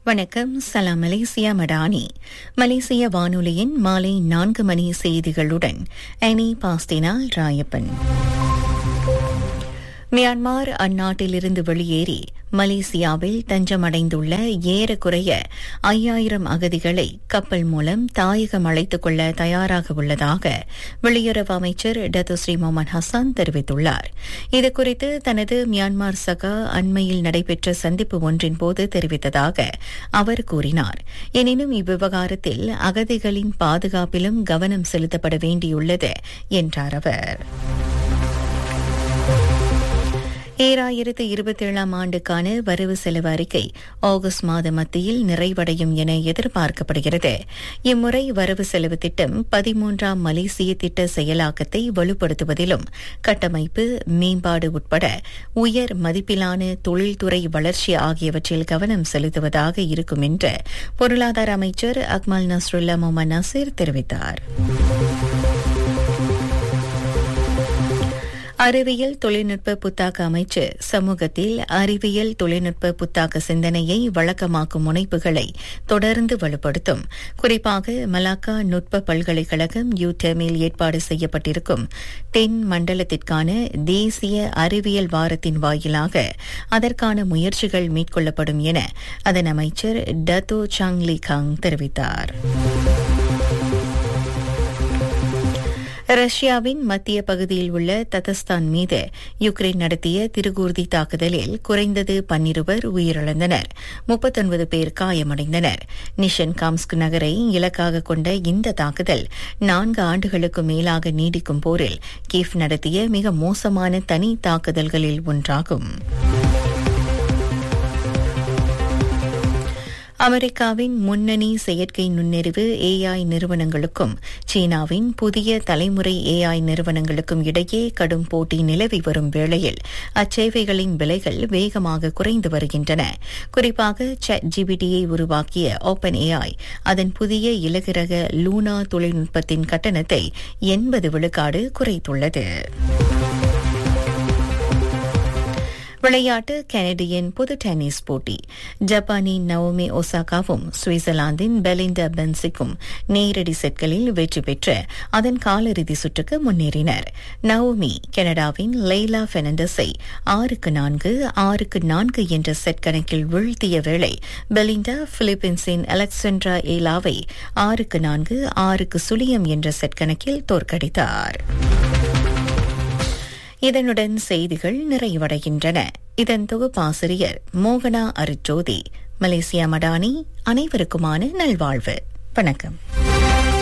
வணக்கம். சலாம் மலேசியா மடானி. மலேசிய வானொலியின் மாலை 4 மணி செய்திகளுடன் அனி பாஸ்தினால் ராயப்பன். மியான்மர் அந்நாட்டிலிருந்து வெளியேறி மலேசியாவில் தஞ்சமடைந்துள்ள ஏறக்குறைய 5000 அகதிகளை கப்பல் மூலம் தாயகம் அழைத்துக் கொள்ள தயாராக உள்ளதாக வெளியுறவு அமைச்சர் டத்துஸ்ரீ முகமது ஹசன் தெரிவித்துள்ளார். இதுகுறித்து தனது மியான்மர் சகா அண்மையில் நடைபெற்ற சந்திப்பு ஒன்றின் போது தெரிவித்ததாக அவர் கூறினார். எனினும் இவ்விவகாரத்தில் அகதிகளின் பாதுகாப்பிலும் கவனம் செலுத்தப்பட வேண்டியுள்ளது என்றார் அவர். 2027 ஆண்டுக்கான வரவு செலவு அறிக்கை ஆகஸ்ட் மாத மத்தியில் நிறைவடையும் என எதிர்பார்க்கப்படுகிறது. இம்முறை வரவு செலவு திட்டம் 13ஆம் மலேசிய திட்ட செயலாக்கத்தை வலுப்படுத்துவதிலும் கட்டமைப்பு மேம்பாடு உட்பட உயர் மதிப்பிலான தொழில்துறை வளர்ச்சி ஆகியவற்றில் கவனம் செலுத்துவதாக இருக்கும் என்று பொருளாதார அமைச்சர் அக்மல் நஸ்ருல்லா முகமது நசீர் தெரிவித்தார். அறிவியல் தொழில்நுட்ப புத்தாக்க அமைச்சு சமூகத்தில் அறிவியல் தொழில்நுட்ப புத்தாக்க சிந்தனையை வழக்கமாக்கும் முனைப்புகளை தொடர்ந்து வலுப்படுத்தும். குறிப்பாக மலாக்கா நுட்ப பல்கலைக்கழகம் யூடெமில் ஏற்பாடு செய்யப்பட்டிருக்கும் தென் மண்டலத்திற்கான தேசிய அறிவியல் வாரத்தின் வாயிலாக அதற்கான முயற்சிகள் மேற்கொள்ளப்படும் என அதன் அமைச்சர் டத்தோ சாங்லி காங் தெரிவித்தார். ரஷ்யாவின் மத்திய பகுதியில் உள்ள ததஸ்தான் மீது யுக்ரைன் நடத்திய திருகூர்தி தாக்குதலில் குறைந்தது 12 உயிரிழந்தனர், 39 பேர் காயமடைந்தனர். நிஷன்காம்ஸ்க் நகரை இலக்காக கொண்ட இந்த தாக்குதல் 4 ஆண்டுகளுக்கு மேலாக நீடிக்கும் போரில் கீவ் நடத்திய மிக மோசமான தனி தாக்குதல்களில் ஒன்றாகும். அமெரிக்காவின் முன்னணி செயற்கை நுண்ணறிவு AI நிறுவனங்களுக்கும் சீனாவின் புதிய தலைமுறை AI நிறுவனங்களுக்கும் இடையே கடும் போட்டி நிலவி வரும் வேளையில் அச்சேவைகளின் விலைகள் வேகமாக குறைந்து வருகின்றன. குறிப்பாக ChatGPT-யை உருவாக்கிய OpenAI அதன் புதிய இலகுரக லூனா தொழில்நுட்பத்தின் கட்டணத்தை 80 விழுக்காடு குறைத்துள்ளது. விளையாட்டு. கனடியன் பொது டென்னிஸ் போட்டி. ஜப்பானின் நவோமி ஒசாகாவும் சுவிட்சர்லாந்தின் பெலிண்டா பென்சிக்கும் நேரடி செட்களில் வெற்றி பெற்று அதன் காலிறுதி சுற்றுக்கு முன்னேறினர். நவோமி கனடாவின் லெய்லா பெர்னாண்டஸை 6-4, 6-4 என்ற செட் கணக்கில் வீழ்த்திய வேளை பெலிண்டா பிலிப்பீன்ஸின் அலெக்சாண்ட்ரா ஏலாவை 6-4, 6-0 என்ற செட் கணக்கில் தோற்கடித்தார். இதனுடன் செய்திகள் நிறைவடைகின்றன. இதன் தொகுப்பாசிரியர் மோகனா அருட்ஜோதி. மலேசியா மடானி. அனைவருக்குமான நல்வாழ்வு. வணக்கம்.